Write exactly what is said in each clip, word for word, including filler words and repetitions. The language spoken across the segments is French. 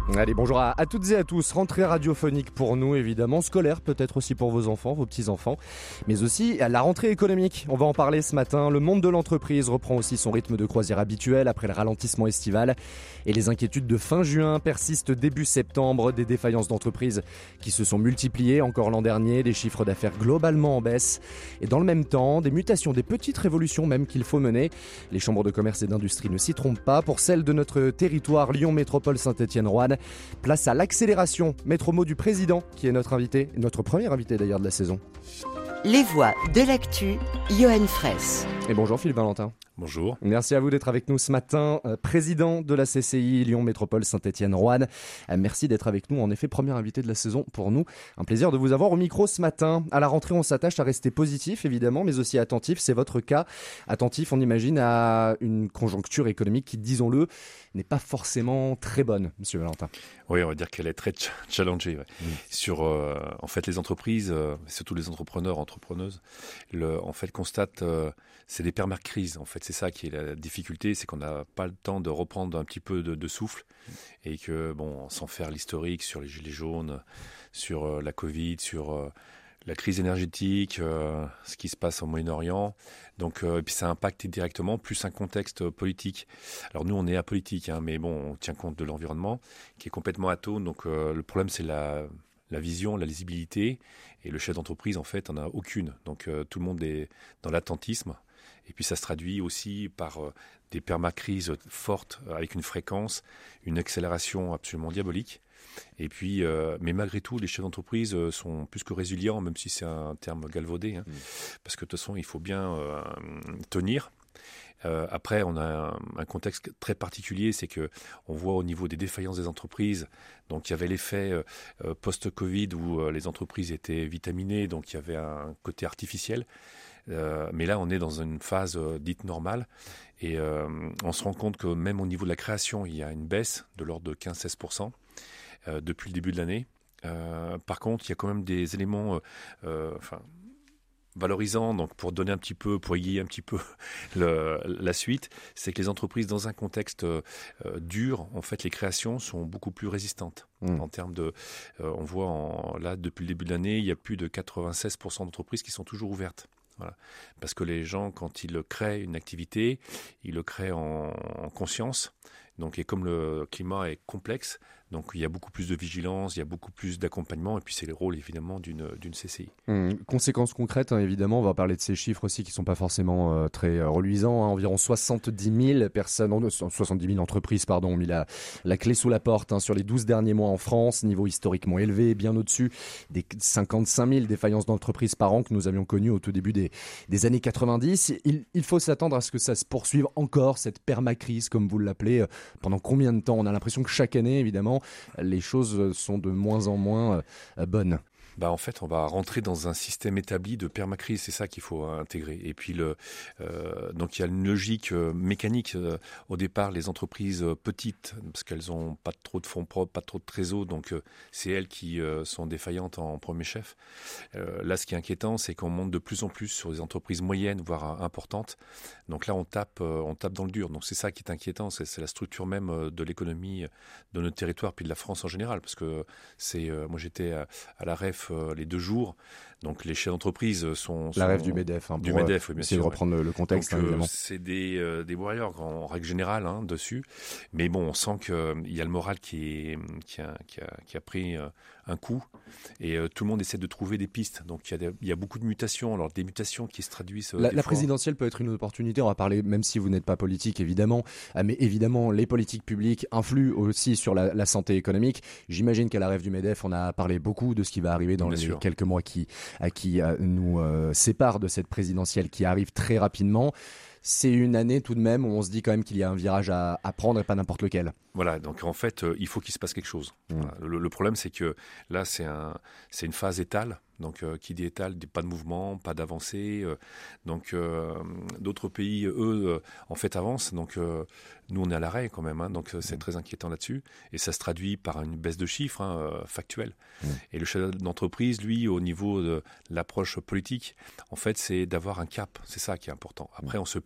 Allez, bonjour à, à toutes et à tous. Rentrée radiophonique pour nous, évidemment. Scolaire, peut-être aussi pour vos enfants, vos petits-enfants. Mais aussi à la rentrée économique. On va en parler ce matin. Le monde de l'entreprise reprend aussi son rythme de croisière habituel après le ralentissement estival. Et les inquiétudes de fin juin persistent début septembre. Des défaillances d'entreprises qui se sont multipliées encore l'an dernier. Des chiffres d'affaires globalement en baisse. Et dans le même temps, des mutations, des petites révolutions même qu'il faut mener. Les chambres de commerce et d'industrie ne s'y trompent pas. Pour celle de notre territoire, Lyon Métropole Saint-Étienne-Roanne, place à l'accélération. Maître mot du président, qui est notre invité, notre premier invité d'ailleurs de la saison. Les voix de l'actu, Johan Fraisse. Et bonjour Philippe Valentin. Bonjour. Merci à vous d'être avec nous ce matin, euh, président de la C C I Lyon Métropole Saint-Étienne-Roanne. Euh, merci d'être avec nous, en effet, premier invité de la saison pour nous. Un plaisir de vous avoir au micro ce matin. À la rentrée, on s'attache à rester positif, évidemment, mais aussi attentif. C'est votre cas. Attentif, on imagine, à une conjoncture économique qui, disons-le, n'est pas forcément très bonne, monsieur Valentin. Oui, on va dire qu'elle est très ch- challengée. Ouais. Mmh. Sur, euh, en fait, les entreprises, euh, surtout les entrepreneurs, entrepreneuses, le, en fait, constatent, euh, c'est des permacrises. En fait, c'est ça qui est la difficulté, c'est qu'on n'a pas le temps de reprendre un petit peu de, de souffle et que, bon, sans faire l'historique sur les gilets jaunes, sur euh, la Covid, sur euh, la crise énergétique, euh, ce qui se passe au Moyen-Orient. Donc, euh, et puis ça impacte directement, plus un contexte politique. Alors nous, on est apolitique, hein, mais bon, on tient compte de l'environnement qui est complètement atone. Donc euh, le problème, c'est la, la vision, la lisibilité. Et le chef d'entreprise, en fait, n'en a aucune. Donc euh, tout le monde est dans l'attentisme. Et puis ça se traduit aussi par euh, des permacrises fortes, avec une fréquence, une accélération absolument diabolique. Et puis, euh, mais malgré tout, les chefs d'entreprise euh, sont plus que résilients, même si c'est un terme galvaudé, hein, mmh. parce que de toute façon, il faut bien euh, tenir. Euh, après, on a un, un contexte très particulier, c'est que on voit au niveau des défaillances des entreprises, donc il y avait l'effet euh, post-Covid où euh, les entreprises étaient vitaminées, donc il y avait un côté artificiel. Euh, mais là, on est dans une phase euh, dite normale et euh, on se rend compte que même au niveau de la création, il y a une baisse de l'ordre de quinze à seize pour cent euh, depuis le début de l'année. Euh, par contre, il y a quand même des éléments euh, euh, enfin, valorisants, donc pour donner un petit peu, pour aiguiller un petit peu le, la suite, c'est que les entreprises, dans un contexte euh, dur, en fait, les créations sont beaucoup plus résistantes. Mmh. En termes de, euh, on voit en, là, depuis le début de l'année, il y a plus de quatre-vingt-seize pour cent d'entreprises qui sont toujours ouvertes. Voilà. Parce que les gens, quand ils créent une activité, ils le créent en, en conscience. Donc, et comme le climat est complexe, donc il y a beaucoup plus de vigilance, il y a beaucoup plus d'accompagnement, et puis c'est le rôle évidemment d'une, d'une C C I. Mmh. Conséquences concrètes, hein, évidemment, on va parler de ces chiffres aussi qui ne sont pas forcément euh, très euh, reluisants. Hein. Environ soixante-dix mille personnes, non, soixante-dix mille entreprises pardon, ont mis la, la clé sous la porte hein, sur les douze derniers mois en France, niveau historiquement élevé, bien au-dessus des cinquante-cinq mille défaillances d'entreprises par an que nous avions connues au tout début des, des années quatre-vingt-dix. Il, il faut s'attendre à ce que ça se poursuive encore, cette permacrise, comme vous l'appelez, euh, pendant combien de temps? On a l'impression que chaque année, évidemment, les choses sont de moins en moins euh, bonnes. Bah en fait, on va rentrer dans un système établi de permacrise, c'est ça qu'il faut intégrer. Et puis, le, euh, donc il y a une logique euh, mécanique. Euh, au départ, les entreprises euh, petites, parce qu'elles n'ont pas trop de fonds propres, pas trop de trésor, donc euh, c'est elles qui euh, sont défaillantes en premier chef. Euh, là, ce qui est inquiétant, c'est qu'on monte de plus en plus sur des entreprises moyennes, voire importantes. Donc là, on tape, euh, on tape dans le dur. Donc c'est ça qui est inquiétant, c'est, c'est la structure même euh, de l'économie de notre territoire, puis de la France en général. Parce que c'est, euh, moi j'étais à, à la R E F les deux jours. Donc les chefs d'entreprise sont... La sont R E F du MEDEF. Hein, du MEDEF, oui, bien essayer sûr. de reprendre ouais. le contexte, Donc, hein, évidemment. Euh, c'est des, euh, des warriors en règle générale hein, dessus. Mais bon, on sent qu'il euh, y a le moral qui, est, qui, a, qui, a, qui a pris euh, un coup. Et euh, tout le monde essaie de trouver des pistes. Donc il y a, des, il y a beaucoup de mutations. Alors des mutations qui se traduisent... Euh, la, des la fois... présidentielle peut être une opportunité. On va parler, même si vous n'êtes pas politique, évidemment. Ah, mais évidemment, les politiques publiques influent aussi sur la, la santé économique. J'imagine qu'à la R E F du MEDEF, on a parlé beaucoup de ce qui va arriver dans Bien les sûr. quelques mois qui, à qui euh, nous euh, séparent de cette présidentielle qui arrive très rapidement. C'est une année tout de même où on se dit quand même qu'il y a un virage à, à prendre et pas n'importe lequel. Voilà, donc en fait, euh, il faut qu'il se passe quelque chose. Mmh. Voilà. Le, le problème, c'est que là, c'est, un, c'est une phase étale. Donc, euh, qui dit étale, pas de mouvement, pas d'avancée. Euh, donc, euh, d'autres pays, eux, euh, en fait, avancent. Donc, euh, nous, on est à l'arrêt quand même. Hein, donc, c'est mmh. très inquiétant là-dessus. Et ça se traduit par une baisse de chiffres hein, euh, factuels. Mmh. Et le chef d'entreprise, lui, au niveau de l'approche politique, en fait, c'est d'avoir un cap. C'est ça qui est important. Après, on se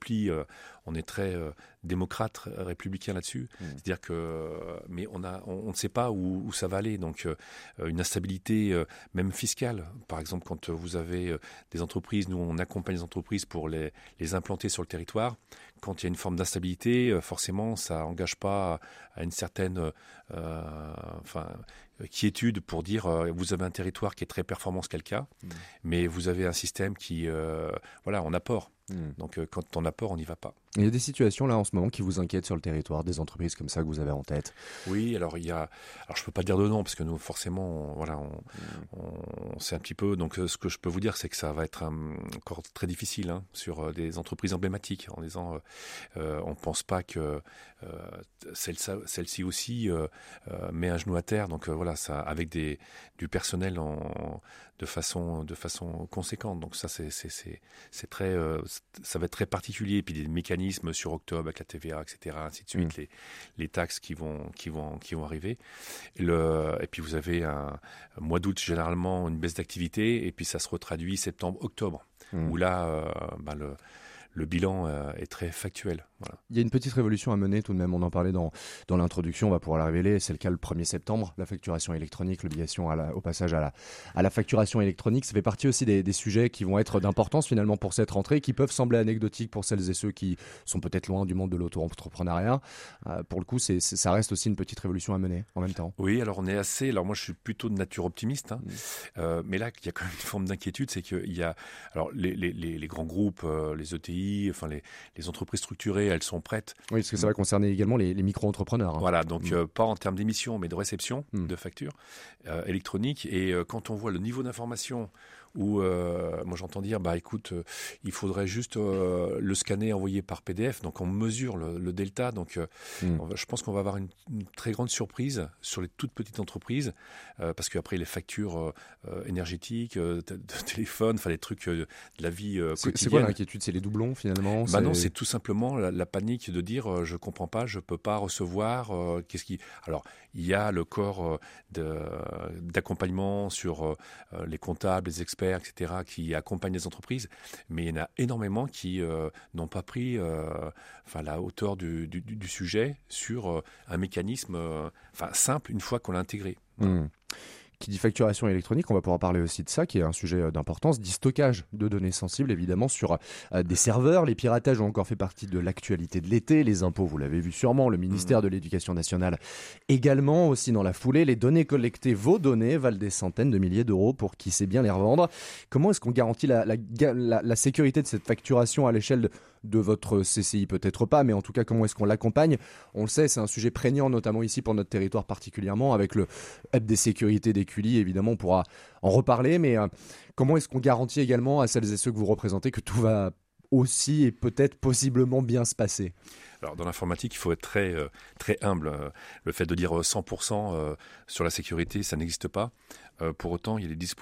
repli, euh, on est très euh, démocrate, républicain là-dessus. Mmh. C'est-à-dire que, euh, mais on a, on, on ne sait pas où, où ça va aller. Donc, euh, une instabilité, euh, même fiscale. Par exemple, quand vous avez euh, des entreprises, nous on accompagne les entreprises pour les, les implanter sur le territoire. Quand il y a une forme d'instabilité, euh, forcément, ça n'engage pas à une certaine, euh, enfin, quiétude pour dire euh, vous avez un territoire qui est très performant, ce qu'est le cas, mmh. mais vous avez un système qui, euh, voilà, en apport. Mmh. Donc, euh, quand on apport, on n'y va pas. Il y a des situations là en ce moment qui vous inquiètent sur le territoire, des entreprises comme ça que vous avez en tête? Oui, alors il y a, alors je peux pas dire de nom parce que nous forcément, on, voilà, on, mmh. on, c'est un petit peu. Donc ce que je peux vous dire, c'est que ça va être un, encore très difficile hein, sur euh, des entreprises emblématiques, en disant, euh, euh, on pense pas que euh, celle, celle-ci aussi euh, euh, met un genou à terre. Donc euh, voilà, ça avec des du personnel en, de façon de façon conséquente. Donc ça c'est c'est c'est, c'est très, euh, ça va être très particulier. Et puis des mécanismes sur octobre avec la T V A, et cetera, ainsi de suite, mmh. les, les taxes qui vont, qui vont, qui vont arriver. Et, le, et puis vous avez un, un mois d'août, généralement, une baisse d'activité, et puis ça se retraduit septembre, octobre, mmh. où là, euh, bah, le, le bilan euh, est très factuel. Voilà. Il y a une petite révolution à mener tout de même, on en parlait dans, dans l'introduction, on va pouvoir la révéler, c'est le cas le premier septembre, la facturation électronique, l'obligation à la, au passage à la, à la facturation électronique, ça fait partie aussi des, des sujets qui vont être d'importance finalement pour cette rentrée, qui peuvent sembler anecdotiques pour celles et ceux qui sont peut-être loin du monde de l'auto-entrepreneuriat. Euh, pour le coup, c'est, c'est, ça reste aussi une petite révolution à mener en même temps. Oui, alors on est assez, alors moi je suis plutôt de nature optimiste, hein, mmh. euh, mais là il y a quand même une forme d'inquiétude, c'est qu'il y a, alors les, les, les, les grands groupes, euh, les E T I, enfin les, les entreprises structurées, elles sont prêtes. Oui, parce que ça va concerner également les, les micro-entrepreneurs. Hein. Voilà, donc mmh. euh, pas en termes d'émissions, mais de réception mmh. de factures euh, électroniques. Et euh, quand on voit le niveau d'information où, euh, moi j'entends dire, bah écoute, euh, il faudrait juste euh, le scanner, envoyer par P D F. Donc on mesure le, le delta. Donc euh, mmh. on va, je pense qu'on va avoir une, une très grande surprise sur les toutes petites entreprises, euh, parce qu'après les factures euh, énergétiques, euh, de, de téléphone, enfin les trucs euh, de la vie euh, c'est, quotidienne. C'est quoi l'inquiétude? C'est les doublons finalement? Bah c'est... non, c'est tout simplement la, la panique de dire euh, je comprends pas, je peux pas recevoir. Euh, qu'est-ce qui Alors il y a le corps euh, de, d'accompagnement sur euh, les comptables, les experts, et cetera, qui accompagnent les entreprises, mais il y en a énormément qui euh, n'ont pas pris euh, enfin, la hauteur du, du, du sujet sur euh, un mécanisme euh, enfin, simple une fois qu'on l'a intégré. Mmh. Qui dit facturation électronique, on va pouvoir parler aussi de ça, qui est un sujet d'importance, dit stockage de données sensibles, évidemment, sur euh, des serveurs. Les piratages ont encore fait partie de l'actualité de l'été. Les impôts, vous l'avez vu sûrement, le ministère mmh. de l'Éducation nationale également, aussi dans la foulée. Les données collectées, vos données, valent des centaines de milliers d'euros pour qui sait bien les revendre. Comment est-ce qu'on garantit la, la, la, la sécurité de cette facturation à l'échelle de, de votre C C I? Peut-être pas, mais en tout cas, comment est-ce qu'on l'accompagne? On le sait, c'est un sujet prégnant, notamment ici pour notre territoire particulièrement, avec le hub des sécurités des Q L I, évidemment, on pourra en reparler, mais euh, comment est-ce qu'on garantit également à celles et ceux que vous représentez que tout va aussi et peut-être possiblement bien se passer? Alors, dans l'informatique, il faut être très, euh, très humble. Le fait de dire cent pour cent euh, sur la sécurité, ça n'existe pas. Euh, pour autant, il y a des dispositifs